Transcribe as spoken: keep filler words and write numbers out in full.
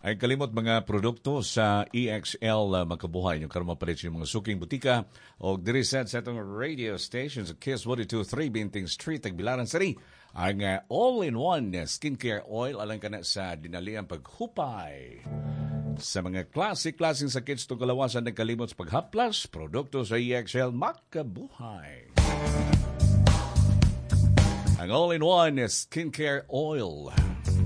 Ay kalimot mga produkto sa E X L uh, makabuhay yung karon mapalit yung mga suking butika o diri sa atong radio station sa Kiss one oh two point three Binting Street Tagbilaran City ang uh, all-in-one skincare oil alang kana sa dinaliang paghupay sa mga classic-klaseng sakit sa kalawasan ng kalimot sa paghaplas produkto sa E X L makabuhay. Ang all-in-one skincare oil